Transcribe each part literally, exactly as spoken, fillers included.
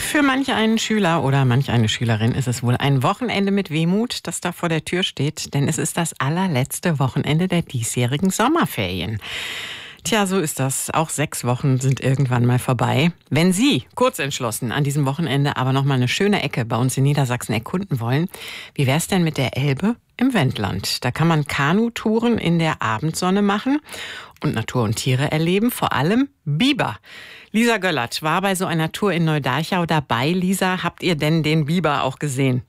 Für manch einen Schüler oder manch eine Schülerin ist es wohl ein Wochenende mit Wehmut, das da vor der Tür steht, denn es ist das allerletzte Wochenende der diesjährigen Sommerferien. Tja, so ist das. Auch sechs Wochen sind irgendwann mal vorbei. Wenn Sie, kurz entschlossen, an diesem Wochenende aber noch mal eine schöne Ecke bei uns in Niedersachsen erkunden wollen, wie wär's denn mit der Elbe im Wendland? Da kann man Kanutouren in der Abendsonne machen und Natur und Tiere erleben, vor allem Biber. Lisa Göllert war bei so einer Tour in Neudarchau dabei. Lisa, habt ihr denn den Biber auch gesehen?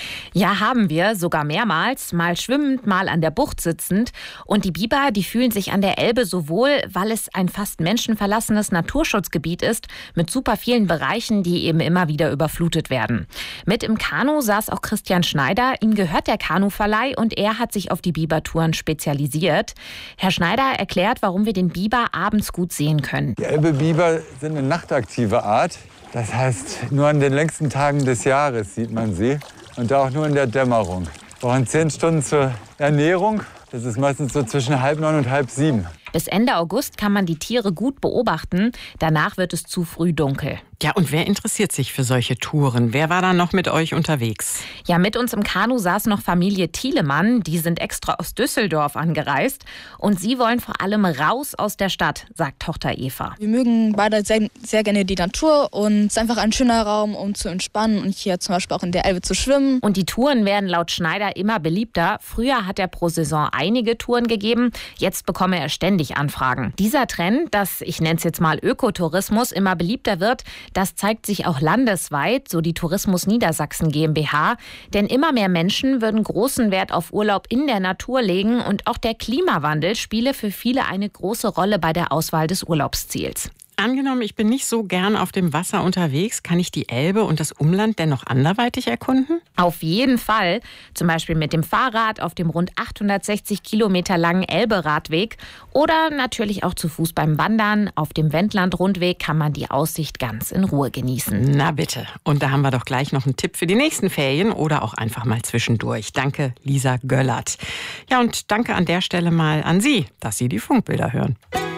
Ja, haben wir, sogar mehrmals, mal schwimmend, mal an der Bucht sitzend. Und die Biber, die fühlen sich an der Elbe so wohl, weil es ein fast menschenverlassenes Naturschutzgebiet ist, mit super vielen Bereichen, die eben immer wieder überflutet werden. Mit im Kanu saß auch Christian Schneider, ihm gehört der Kanuverleih und er hat sich auf die Bibertouren spezialisiert. Herr Schneider erklärt, warum wir den Biber abends gut sehen können. Die Elbe-Biber sind eine nachtaktive Art. Das heißt, nur an den längsten Tagen des Jahres sieht man sie. Und da auch nur in der Dämmerung. Wir brauchen zehn Stunden zur Ernährung. Das ist meistens so zwischen halb neun und halb sieben. Bis Ende August kann man die Tiere gut beobachten. Danach wird es zu früh dunkel. Ja, und wer interessiert sich für solche Touren? Wer war da noch mit euch unterwegs? Ja, mit uns im Kanu saß noch Familie Thielemann. Die sind extra aus Düsseldorf angereist. Und sie wollen vor allem raus aus der Stadt, sagt Tochter Eva. Wir mögen beide sehr, sehr gerne die Natur und es ist einfach ein schöner Raum, um zu entspannen und hier zum Beispiel auch in der Elbe zu schwimmen. Und die Touren werden laut Schneider immer beliebter. Früher hat er pro Saison einige Touren gegeben. Jetzt bekomme er ständig Anfragen. Dieser Trend, dass, ich nenne es jetzt mal Ökotourismus, immer beliebter wird, das zeigt sich auch landesweit, so die Tourismus Niedersachsen GmbH. Denn immer mehr Menschen würden großen Wert auf Urlaub in der Natur legen und auch der Klimawandel spiele für viele eine große Rolle bei der Auswahl des Urlaubsziels. Angenommen, ich bin nicht so gern auf dem Wasser unterwegs, kann ich die Elbe und das Umland denn noch anderweitig erkunden? Auf jeden Fall. Zum Beispiel mit dem Fahrrad auf dem rund achthundertsechzig Kilometer langen Elbe-Radweg oder natürlich auch zu Fuß beim Wandern. Auf dem Wendland-Rundweg kann man die Aussicht ganz in Ruhe genießen. Na bitte. Und da haben wir doch gleich noch einen Tipp für die nächsten Ferien oder auch einfach mal zwischendurch. Danke, Lisa Göllert. Ja, und danke an der Stelle mal an Sie, dass Sie die Funkbilder hören.